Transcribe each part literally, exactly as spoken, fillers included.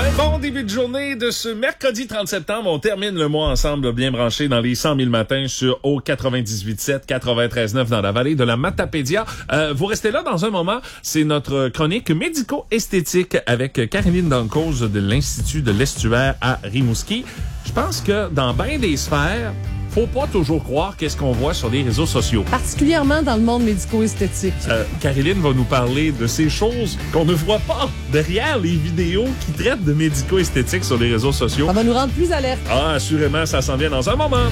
Bon début de journée de ce mercredi trente septembre. On termine le mois ensemble, bien branché dans les cent mille matins sur O quatre-vingt-dix-huit sept, quatre-vingt-treize neuf dans la vallée de la Matapédia. Euh, vous restez là dans un moment. C'est notre chronique médico-esthétique avec Caroline Dancause de l'Institut de l'Estuaire à Rimouski. Je pense que dans bien des sphères, faut pas toujours croire qu'est-ce qu'on voit sur les réseaux sociaux. Particulièrement dans le monde médico-esthétique. Euh, Caroline va nous parler de ces choses qu'on ne voit pas derrière les vidéos qui traitent de médico-esthétique sur les réseaux sociaux. Ça va nous rendre plus alertes. Ah, assurément, ça s'en vient dans un moment.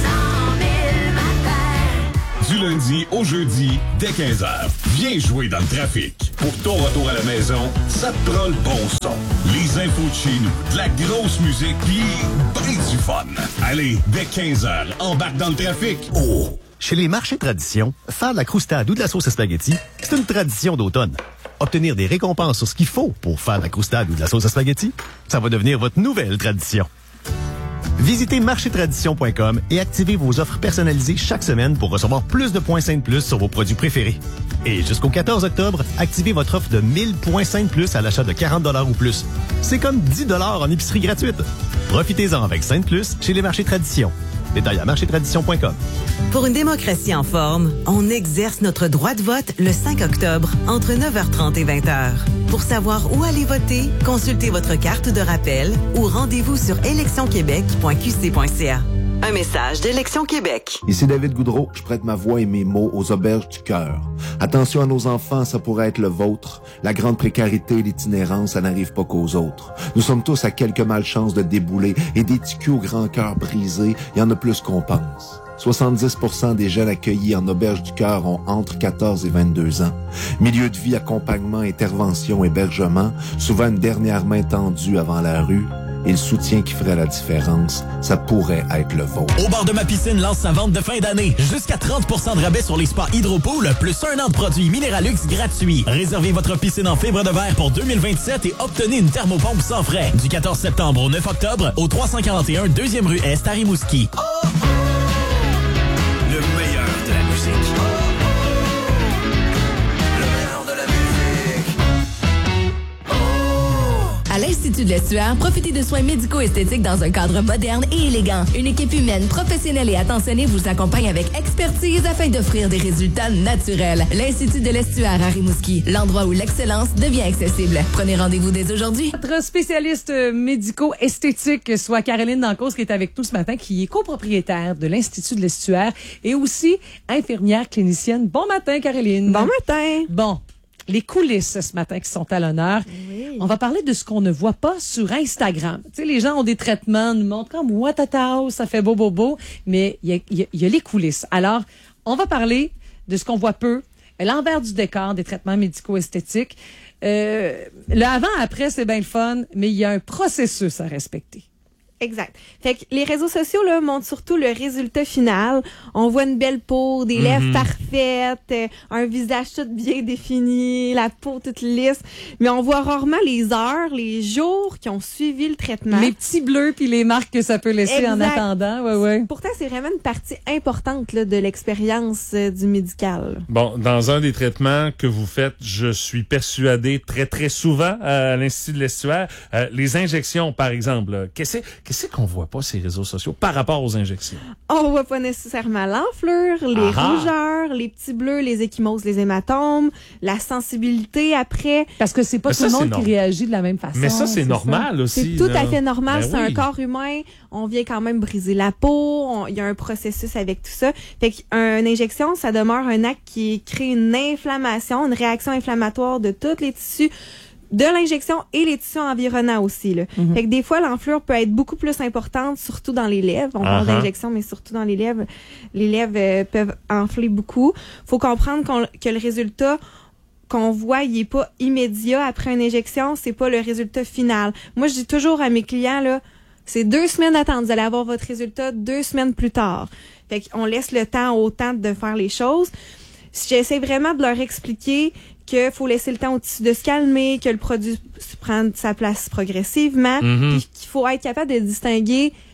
Du lundi au jeudi, dès quinze heures. Viens jouer dans le trafic. Pour ton retour à la maison, ça te prend le bon son. Les infos de chez nous, de la grosse musique, puis ben du fun. Allez, dès quinze heures, embarque dans le trafic. Oh! Chez les marchés tradition, faire de la croustade ou de la sauce à spaghetti, c'est une tradition d'automne. Obtenir des récompenses sur ce qu'il faut pour faire de la croustade ou de la sauce à spaghetti, ça va devenir votre nouvelle tradition. Visitez marché tradition point com et activez vos offres personnalisées chaque semaine pour recevoir plus de points cinq plus sur vos produits préférés. Et jusqu'au quatorze octobre, activez votre offre de mille points cinq plus à l'achat de quarante dollars ou plus. C'est comme dix dollars en épicerie gratuite. Profitez-en avec cinq plus chez les marchés tradition. Détail à marché tradition point com. Pour une démocratie en forme, on exerce notre droit de vote le cinq octobre entre neuf heures trente et vingt heures. Pour savoir où aller voter, consultez votre carte de rappel ou rendez-vous sur élection québec point q c point c a. Un message d'Élection Québec. Ici David Goudreau, je prête ma voix et mes mots aux auberges du cœur. Attention à nos enfants, ça pourrait être le vôtre. La grande précarité et l'itinérance, ça n'arrive pas qu'aux autres. Nous sommes tous à quelques malchances de débouler et des ticus au grand cœur brisé, il y en a plus qu'on pense. soixante-dix pour cent des jeunes accueillis en auberge du cœur ont entre quatorze et vingt-deux ans. Milieu de vie, accompagnement, intervention, hébergement, souvent une dernière main tendue avant la rue. Et le soutien qui ferait la différence, ça pourrait être le vôtre. Au bar de ma piscine lance sa vente de fin d'année. Jusqu'à trente pour cent de rabais sur les spas Hydropool, plus un an de produits Minéralux gratuits. Réservez votre piscine en fibre de verre pour deux mille vingt-sept et obtenez une thermopompe sans frais. Du quatorze septembre au neuf octobre, au trois cent quarante et un deuxième rue Est à Rimouski. Oh, oh. Le meilleur de la musique. Oh, oh. Le meilleur de la musique. Oh. À l'Institut de l'Estuaire, profitez de soins médico-esthétiques dans un cadre moderne et élégant. Une équipe humaine, professionnelle et attentionnée vous accompagne avec expertise afin d'offrir des résultats naturels. L'Institut de l'Estuaire à Rimouski, l'endroit où l'excellence devient accessible. Prenez rendez-vous dès aujourd'hui. Notre spécialiste médico-esthétique, soit Caroline Dancause, qui est avec nous ce matin, qui est copropriétaire de l'Institut de l'Estuaire et aussi infirmière clinicienne. Bon matin, Caroline. Bon matin. Bon. Les coulisses ce matin qui sont à l'honneur. Oui. On va parler de ce qu'on ne voit pas sur Instagram. Tu sais, les gens ont des traitements, nous montrent comme watatao, ça fait beau, beau, beau, mais il y a, y, a, y a les coulisses. Alors, on va parler de ce qu'on voit peu, l'envers du décor des traitements médico-esthétiques. Euh, le avant-après, c'est bien le fun, mais il y a un processus à respecter. Exact. Fait que les réseaux sociaux là montrent surtout le résultat final. On voit une belle peau, des lèvres mm-hmm. parfaites, euh, un visage tout bien défini, la peau toute lisse, mais on voit rarement les heures, les jours qui ont suivi le traitement. Les petits bleus puis les marques que ça peut laisser exact. En attendant. Ouais, ouais. Pourtant, c'est vraiment une partie importante là, de l'expérience euh, du médical. Bon, dans un des traitements que vous faites, je suis persuadé très très souvent à l'Institut de l'Estuaire, euh, les injections par exemple. Qu'est-ce que Qu'est-ce qu'on voit pas ces réseaux sociaux par rapport aux injections? On voit pas nécessairement l'enflure, les Aha. rougeurs, les petits bleus, les ecchymoses, les hématomes, la sensibilité après. Parce que c'est pas Mais tout ça, le monde qui réagit de la même façon. Mais ça, c'est, c'est normal ça. aussi. C'est tout là. à fait normal. Ben c'est oui. un corps humain. On vient quand même briser la peau. Il y a un processus avec tout ça. Fait qu'une injection, ça demeure un acte qui crée une inflammation, une réaction inflammatoire de tous les tissus de l'injection et les tissus environnants aussi. Là. Mm-hmm. Fait que des fois, l'enflure peut être beaucoup plus importante, surtout dans les lèvres. On uh-huh. parle d'injection, mais surtout dans les lèvres. Les lèvres euh, peuvent enfler beaucoup. Faut comprendre qu'on, que le résultat qu'on voit, il est pas immédiat après une injection. C'est pas le résultat final. Moi, je dis toujours à mes clients, là, c'est deux semaines d'attente. Vous allez avoir votre résultat deux semaines plus tard. Fait qu'on laisse le temps au temps de faire les choses. J'essaie vraiment de leur expliquer qu'il faut laisser le temps au tissu de se calmer, que le produit prend sa place progressivement, mm-hmm. puis qu'il faut être capable de distinguer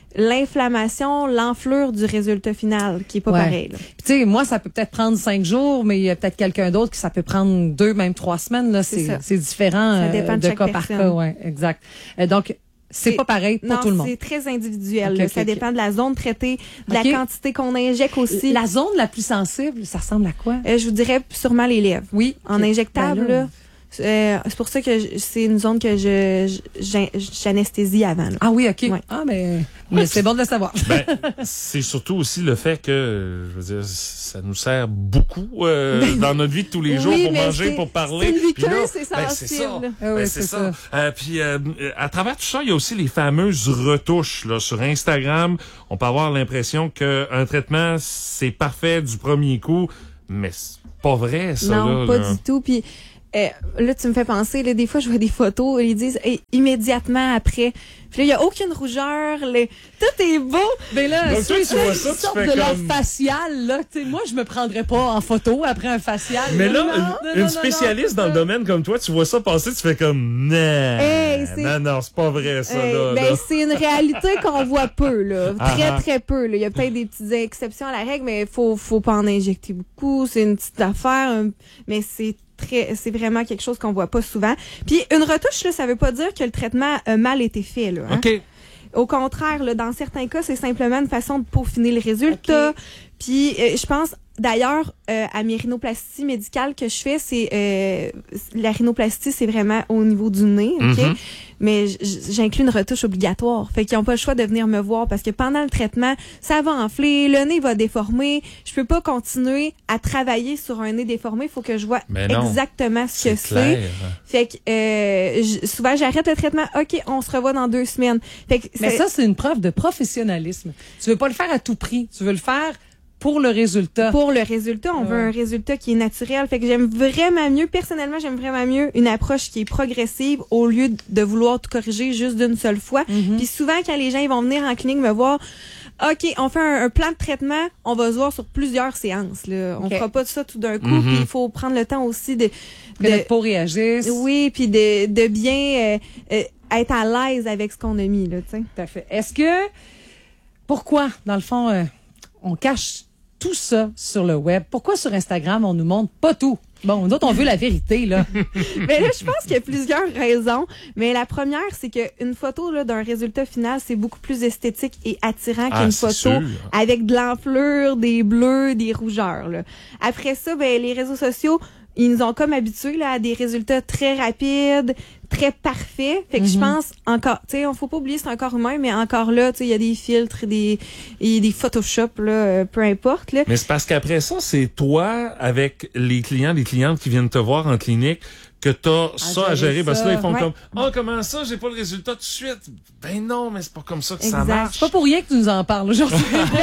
l'inflammation, l'enflure du résultat final qui est pas Ouais. pareil. Puis tu sais, moi, ça peut peut-être prendre cinq jours, mais il y a peut-être quelqu'un d'autre qui ça peut prendre deux, même trois semaines. Là, C'est c'est ça. c'est différent Ça euh, dépend de de chaque cas par personne. cas. Ouais, exact. Euh, donc, c'est pas pareil pour non, tout le monde. c'est très individuel. Ok, là. ok, ça ok. dépend de la zone traitée, de Ok. la quantité qu'on injecte aussi. La zone la plus sensible, ça ressemble à quoi? Euh, je vous dirais sûrement les lèvres. Oui. En ok. injectable, Ben là. là, euh, c'est pour ça que je- c'est une zone que je je- j'an- j'anesthésie avant. Là. Ah oui, OK. Ouais. Ah, ben, mais c'est bon de le savoir. Ben, c'est surtout aussi le fait que, je veux dire, ça nous sert beaucoup euh, dans notre vie de tous les jours Oui, pour mais manger, c'est- pour parler. c'est une Puis là, muqueuse, c'est ben, c'est ça. sensible. Ah Ben, oui, c'est c'est ça. Euh, puis euh, à travers tout ça, il y a aussi les fameuses retouches là sur Instagram. On peut avoir l'impression que un traitement c'est parfait du premier coup, mais c'est pas vrai ça Non, là. pas là. du tout. Puis euh, là, tu me fais penser, là, des fois, je vois des photos, ils disent hey, immédiatement après. Puis là, il n'y a aucune rougeur, le- tout est beau. Mais là, Donc, toi, ceux tu vois qui ça, tu sortent fais de leur comme- facial, là, tu sais, moi, je me prendrais pas en photo après un facial. Mais là, Non, une, non, une non, non, spécialiste non. dans le domaine comme toi, tu vois ça passer, tu fais comme non, Hey, c'est- non, non, c'est pas vrai ça Hey, là. ben, là. c'est une réalité qu'on voit peu, là. Très, Ah ah. très peu. Là. Il y a peut-être des petites exceptions à la règle, mais faut, faut pas en injecter beaucoup. C'est une petite affaire, un- mais c'est très, c'est vraiment quelque chose qu'on voit pas souvent. Puis une retouche, là, ça veut pas dire que le traitement a mal été fait, là. hein. OK. Au contraire, là, dans certains cas, c'est simplement une façon de peaufiner le résultat. Puis, euh, je pense, d'ailleurs, euh, à mes rhinoplasties médicales que je fais, c'est euh, la rhinoplastie, c'est vraiment au niveau du nez, ok. Mhm. Mais j- j'inclus une retouche obligatoire, fait qu'ils n'ont pas le choix de venir me voir parce que pendant le traitement, ça va enfler, le nez va déformer. Je peux pas continuer à travailler sur un nez déformé. Il faut que je vois Mais non, exactement ce que C'est clair. c'est. Fait que euh, j- souvent j'arrête le traitement. Ok, on se revoit dans deux semaines. Fait que Mais c'est- ça, c'est une preuve de professionnalisme. Tu veux pas le faire à tout prix. Tu veux le faire pour le résultat. pour le résultat, on Ouais. veut un résultat qui est naturel. Fait que j'aime vraiment mieux, personnellement, j'aime vraiment mieux une approche qui est progressive au lieu de vouloir tout corriger juste d'une seule fois. Mhm. Puis souvent, quand les gens ils vont venir en clinique me voir, OK, on fait un, un plan de traitement, on va se voir sur plusieurs séances. Là. On OK. fera pas ça tout d'un coup. Mhm. Puis il faut prendre le temps aussi de... Que de notre peau réagisse. oui, puis de, de bien euh, euh, être à l'aise avec ce qu'on a mis. Là, tu sais. Tout à fait. Est-ce que, pourquoi, dans le fond, euh, on cache tout ça sur le web? Pourquoi sur Instagram, on nous montre pas tout? Bon, nous autres, on veut la vérité, là. Mais là, je pense qu'il y a plusieurs raisons. Mais la première, c'est qu'une photo là, d'un résultat final, c'est beaucoup plus esthétique et attirant Ah, qu'une c'est photo sûr. avec de l'enflure, des bleus, des rougeurs. Là. Après ça, ben, les réseaux sociaux, ils nous ont comme habitués là, à des résultats très rapides, très parfaits. Fait que je pense encore, tu sais, on faut pas oublier c'est un corps humain, mais encore là, tu sais, il y a des filtres, des, et des Photoshop, là, euh, peu importe. Là. Mais c'est parce qu'après ça, c'est toi, avec les clients, les clientes qui viennent te voir en clinique, que t'as ça à gérer gérer. Parce que là, ça. ils font Ouais. comme, oh, comment ça, j'ai pas le résultat tout de suite? Ben non, mais c'est pas comme ça que ça Exact. marche. C'est pas pour rien que tu nous en parles aujourd'hui.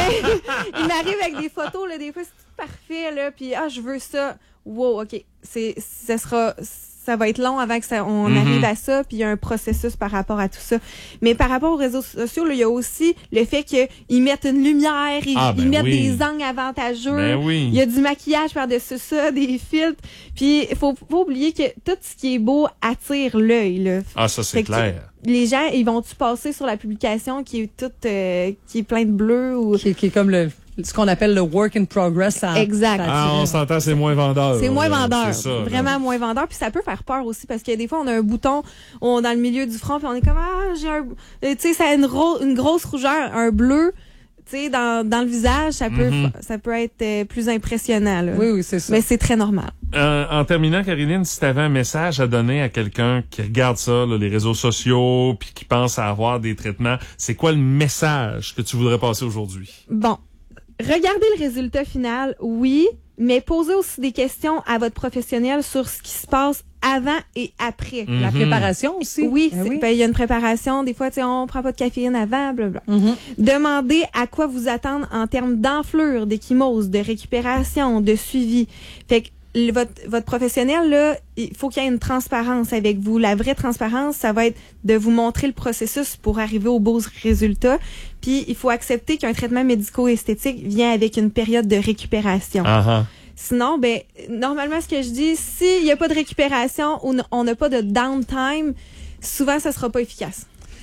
Il m'arrive avec des photos, là, des fois, c'est tout parfait, là, puis ah, je veux ça. Wow, OK. C'est, ça sera, ça va être long avant que ça, on Mhm. arrive à ça, puis il y a un processus par rapport à tout ça. Mais par rapport aux réseaux sociaux, là, il y a aussi le fait qu'ils mettent une lumière, ils, Ah, ben ils mettent oui. des angles avantageux. Ben oui. Il y a du maquillage par-dessus ça, des filtres. Puis, il faut pas oublier que tout ce qui est beau attire l'œil, là. Ah, ça, c'est Fait que clair. Les gens, ils vont-tu passer sur la publication qui est toute, euh, qui est plein de bleu ou... qui, qui est comme le, ce qu'on appelle le work in progress. Ça, Exact. ça Ah, attire. on s'entend, c'est moins vendeur. C'est moins là. vendeur. C'est ça, là. Vraiment moins vendeur. Puis ça peut faire peur aussi parce que des fois, on a un bouton on, dans le milieu du front puis on est comme, ah, j'ai un... Tu sais, ça a une, ro- une grosse rougeur, un bleu, tu sais, dans, dans le visage, ça peut, Mhm. ça peut être euh, plus impressionnant, là. Oui, oui, c'est ça. Mais c'est très normal. Euh, en terminant, Caroline, si tu avais un message à donner à quelqu'un qui regarde ça, là, les réseaux sociaux, puis qui pense à avoir des traitements, c'est quoi le message que tu voudrais passer aujourd'hui? Bon. Regardez le résultat final, oui, mais posez aussi des questions à votre professionnel sur ce qui se passe avant et après. La Mhm. préparation aussi. Oui, Ah c'est- oui. ben, il y a une préparation. Des fois, tu sais, on prend pas de caféine avant, blablabla. Mhm. Demandez à quoi vous attendre en termes d'enflure, d'échymose, de récupération, de suivi. Fait que le- votre, votre professionnel, là, il faut qu'il y ait une transparence avec vous. La vraie transparence, ça va être de vous montrer le processus pour arriver aux beaux résultats. Puis, il faut accepter qu'un traitement médico-esthétique vient avec une période de récupération. Ah ah. Sinon, ben, normalement, ce que je dis, s'il n'y a pas de récupération ou n- on n'a pas de downtime, souvent, ça sera pas efficace.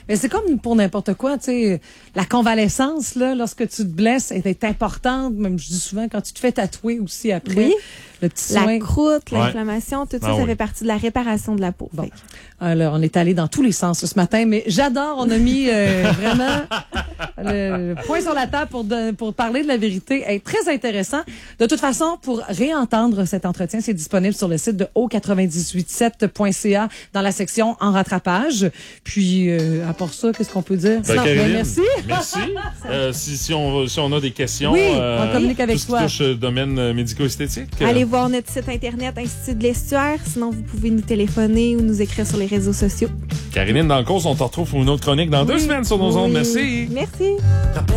Mais c'est comme pour n'importe quoi, tu sais, la convalescence, là, lorsque tu te blesses, elle est importante. Même, je dis souvent, quand tu te fais tatouer aussi après. Oui. Le petit La soin. croûte, Ouais. l'inflammation, tout ça, Ah ça oui. fait partie de la réparation de la peau. Bon. Fait que- Alors, on est allé dans tous les sens ce matin, mais j'adore. On a mis euh, vraiment le, le point sur la table pour, de- pour parler de la vérité. Est très intéressant. De toute façon, pour réentendre cet entretien, c'est disponible sur le site de o quatre-vingt-dix-huit sept point c a dans la section en rattrapage. Puis, euh, à part ça, qu'est-ce qu'on peut dire? Ben, Sinon, ben, Caroline, merci. Merci. Euh, si, si, on, si on a des questions, Oui, on communique avec tout ce qui toi. touche au domaine euh, médico-esthétique. euh, Allez voir notre site internet Institut de l'Estuaire. Sinon, vous pouvez nous téléphoner ou nous écrire sur les réseaux sociaux. Caroline Dancause, on te retrouve pour une autre chronique dans deux Oui. semaines sur nos ondes. Oui. Merci. Merci.